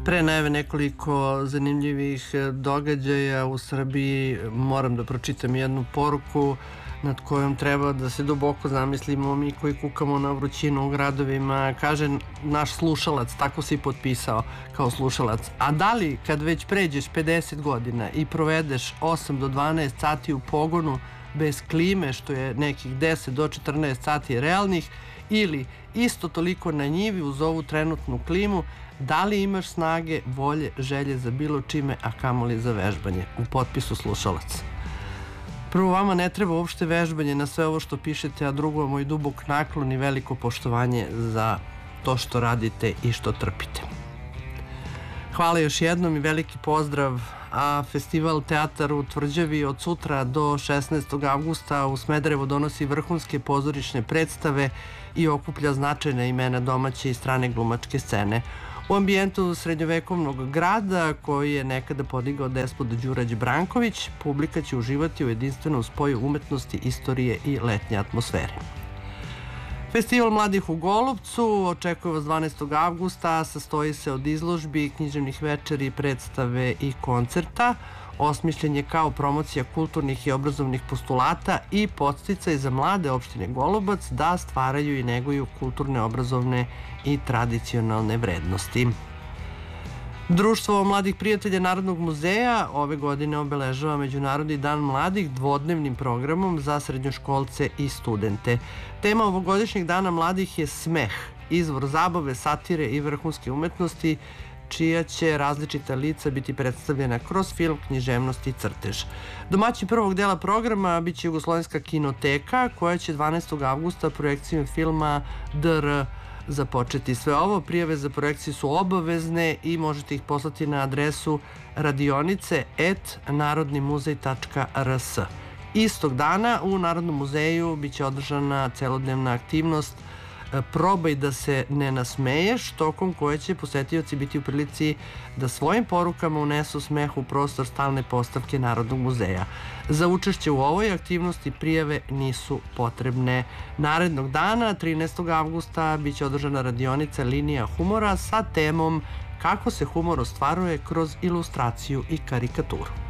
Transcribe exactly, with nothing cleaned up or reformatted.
Pre najave nekoliko zanimljivih događaja u Srbiji moram da pročitam jednu poruku nad kojom treba da se duboko zamislimo mi koji kukamo na vrućinu u gradovima. Kaže naš slušalac, tako se i potpisao kao slušalac. A da li kad već pređeš pedeset godina i provedeš osam do dvanaest sati u pogonu bez klime, što je nekih deset do četrnaest sati realnih, ili isto toliko na njivi uz ovu trenutnu klimu, da li imaš snage, volje, želje za bilo čime, a kamoli za vežbanje? U potpisu slušalac. Prvo, vama ne treba uopšte vežbanje na sve ovo što pišete, a drugo, moj dubok naklon i veliko poštovanje za to što radite i što trpite. Hvala još jednom i veliki pozdrav, a Festival Teatar u Tvrđavi od sutra do šesnaestog avgusta u Smederevu donosi vrhunske pozorišne predstave i okuplja značajna imena domaće i strane glumačke scene. U ambijentu srednjovekovnog grada, koji je nekada podigao despot Đurađ Branković, publika će uživati u jedinstvenom spoju umetnosti, istorije i letnje atmosfere. Festival mladih u Golupcu očekuje vas dvanaestog avgusta, sastoji se od izložbi, književnih večeri, predstave i koncerta. Osmišljen je kao promocija kulturnih i obrazovnih postulata i podsticaj za mlade opštine Golubac da stvaraju i neguju kulturne, obrazovne i tradicionalne vrednosti. Društvo mladih prijatelja Narodnog muzeja ove godine obeležava Međunarodni dan mladih dvodnevnim programom za srednjoškolce i studente. Tema ovogodišnjeg dana mladih je smeh, izvor zabave, satire i vrhunske umetnosti, čija će različita lica biti predstavljena kroz film, književnost i crtež. Domaćin prvog dela programa biće Jugoslovenska kinoteka, koja će dvanaestog avgusta projekcijom filma D R započeti. Sve ovo, prijave za projekciju su obavezne i možete ih poslati na adresu radionice et narodnimuzej tačka r s. Istog dana u Narodnom muzeju biće održana celodnevna aktivnost Probaj da se ne nasmeješ, tokom koje će posetioci biti u prilici da svojim porukama unesu smeh u prostor stalne postavke Narodnog muzeja. Za učešće u ovoj aktivnosti prijave nisu potrebne. Narednog dana, trinaestog avgusta, biće održana radionica Linija humora sa temom kako se humor ostvaruje kroz ilustraciju i karikaturu.